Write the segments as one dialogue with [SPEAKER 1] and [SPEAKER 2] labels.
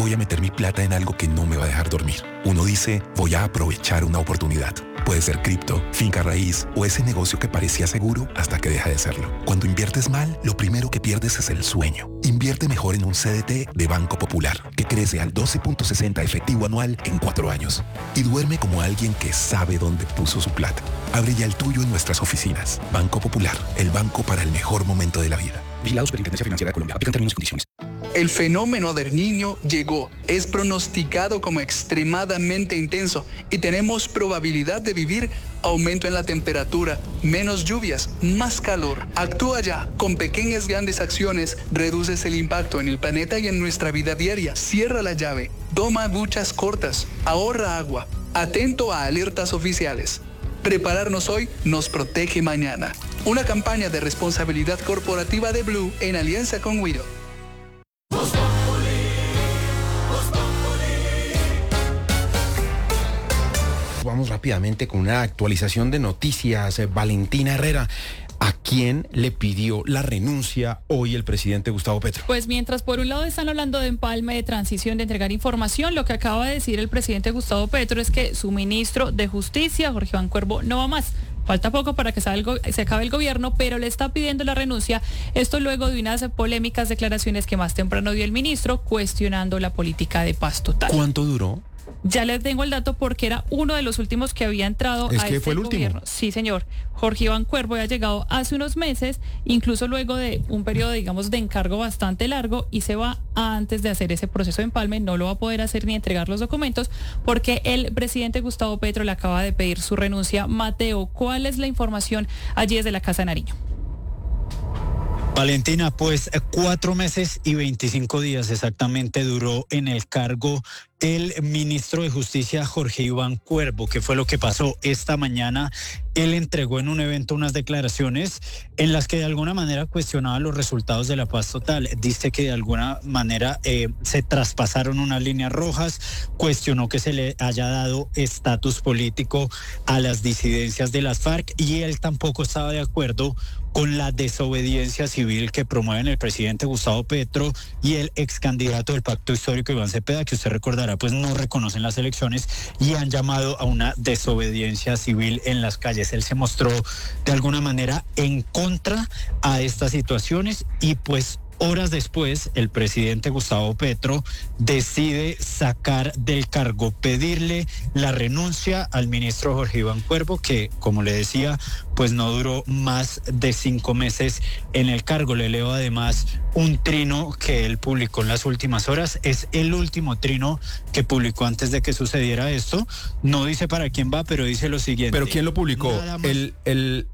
[SPEAKER 1] voy a meter mi plata en algo que no me va a dejar dormir. Uno dice, voy a aprovechar una oportunidad. Puede ser cripto, finca raíz o ese negocio que parecía seguro hasta que deja de serlo. Cuando inviertes mal, lo primero que pierdes es el sueño. Invierte mejor en un CDT de Banco Popular, que crece al 12.60 efectivo anual en 4 años. Y duerme como alguien que sabe dónde puso su plata. Abre ya el tuyo en nuestras oficinas. Banco Popular, el banco para el mejor momento de la vida.
[SPEAKER 2] Vigilado Superintendencia Financiera de Colombia. Aplican términos y condiciones.
[SPEAKER 3] El fenómeno del Niño llegó, es pronosticado como extremadamente intenso y tenemos probabilidad de vivir aumento en la temperatura, menos lluvias, más calor. Actúa ya, con pequeñas grandes acciones, reduces el impacto en el planeta y en nuestra vida diaria. Cierra la llave, toma duchas cortas, ahorra agua, atento a alertas oficiales. Prepararnos hoy nos protege mañana. Una campaña de responsabilidad corporativa de Blue en alianza con Wido.
[SPEAKER 4] Vamos rápidamente con una actualización de noticias. Valentina Herrera, ¿a quién le pidió la renuncia hoy el presidente Gustavo Petro?
[SPEAKER 5] Pues mientras por un lado están hablando de empalme, de transición, de entregar información, lo que acaba de decir el presidente Gustavo Petro es que su ministro de Justicia, Jorge Iván Cuervo, no va más. Falta poco para que se acabe el gobierno, pero le está pidiendo la renuncia. Esto luego de unas polémicas declaraciones que más temprano dio el ministro, cuestionando la política de paz total.
[SPEAKER 4] ¿Cuánto duró?
[SPEAKER 5] Ya les tengo el dato porque era uno de los últimos que había entrado
[SPEAKER 4] ¿Es
[SPEAKER 5] a
[SPEAKER 4] que
[SPEAKER 5] este
[SPEAKER 4] fue el
[SPEAKER 5] gobierno.
[SPEAKER 4] último?
[SPEAKER 5] Sí, señor. Jorge Iván Cuervo ha llegado hace unos meses, incluso luego de un periodo, digamos, de encargo bastante largo, y se va antes de hacer ese proceso de empalme. No lo va a poder hacer ni entregar los documentos porque el presidente Gustavo Petro le acaba de pedir su renuncia. Mateo, ¿cuál es la información allí desde la Casa de Nariño?
[SPEAKER 6] Valentina, pues 4 meses y 25 días exactamente duró en el cargo el ministro de Justicia Jorge Iván Cuervo. ¿Qué fue lo que pasó esta mañana? Él entregó en un evento unas declaraciones en las que de alguna manera cuestionaba los resultados de la paz total. Dice que de alguna manera se traspasaron unas líneas rojas, cuestionó que se le haya dado estatus político a las disidencias de las FARC, y él tampoco estaba de acuerdo con la desobediencia civil que promueven el presidente Gustavo Petro y el ex candidato del Pacto Histórico Iván Cepeda, que usted recordará, pues no reconocen las elecciones y han llamado a una desobediencia civil en las calles. Él se mostró de alguna manera en contra a estas situaciones y pues horas después el presidente Gustavo Petro decide sacar del cargo, pedirle la renuncia al ministro Jorge Iván Cuervo, que como le decía, pues no duró más de 5 meses en el cargo. Le leo además un trino que él publicó en las últimas horas. Es el último trino que publicó antes de que sucediera esto. No dice para quién va, pero dice lo siguiente.
[SPEAKER 4] ¿Pero quién lo publicó? ¿El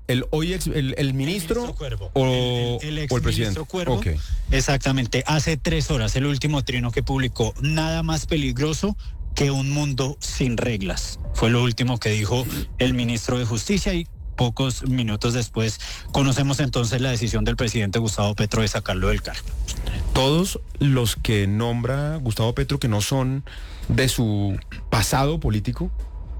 [SPEAKER 4] ministro
[SPEAKER 6] Cuervo,
[SPEAKER 4] o el presidente?
[SPEAKER 6] Cuervo.
[SPEAKER 4] Okay.
[SPEAKER 6] Exactamente, hace 3 horas, el último trino que publicó. Nada más peligroso que un mundo sin reglas. Fue lo último que dijo el ministro de Justicia, y pocos minutos después conocemos entonces la decisión del presidente Gustavo Petro de sacarlo del cargo.
[SPEAKER 4] Todos los que nombra Gustavo Petro, que no son de su pasado político,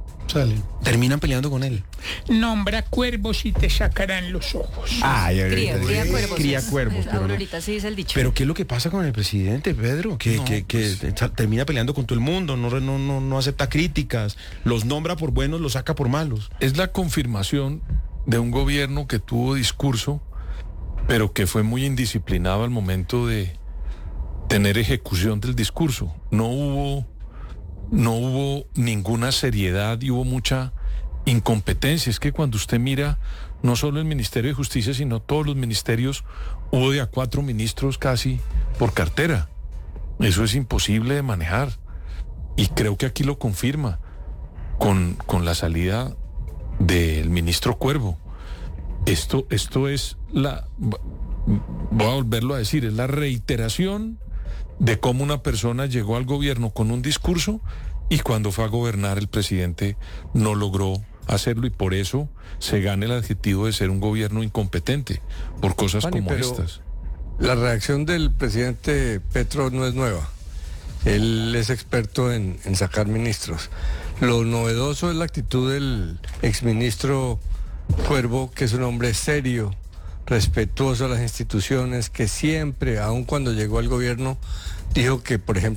[SPEAKER 4] terminan peleando con él.
[SPEAKER 7] Nombra cuervos y te sacarán los ojos.
[SPEAKER 8] Cría cuervos.
[SPEAKER 4] Cría cuervos.
[SPEAKER 8] Aurorita sí dice el dicho.
[SPEAKER 4] Pero ¿qué es lo que pasa con el presidente, Pedro? Que termina peleando con todo el mundo, no acepta críticas, los nombra por buenos, los saca por malos.
[SPEAKER 9] Es la confirmación de un gobierno que tuvo discurso, pero que fue muy indisciplinado al momento de tener ejecución del discurso. No hubo ninguna seriedad y hubo mucha incompetencia. Es que cuando usted mira no solo el Ministerio de Justicia, sino todos los ministerios, hubo de a 4 ministros casi por cartera. Eso es imposible de manejar. Y creo que aquí lo confirma con la salida del ministro Cuervo. Esto es voy a volverlo a decir, es la reiteración de cómo una persona llegó al gobierno con un discurso y cuando fue a gobernar el presidente no logró hacerlo, y por eso se gana el adjetivo de ser un gobierno incompetente por cosas como estas.
[SPEAKER 10] La reacción del presidente Petro no es nueva. Él es experto en sacar ministros. Lo novedoso es la actitud del exministro Cuervo, que es un hombre serio, respetuoso a las instituciones, que siempre, aun cuando llegó al gobierno, dijo que, por ejemplo,